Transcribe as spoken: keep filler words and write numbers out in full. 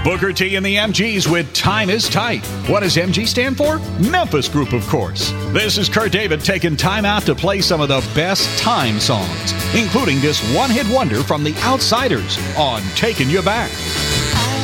Booker T and the M Gs with Time is Tight. What does M G stand for? Memphis Group, of course. This is Kurt David taking time out to play some of the best Time songs, including this one-hit wonder from The Outsiders on Taking You Back.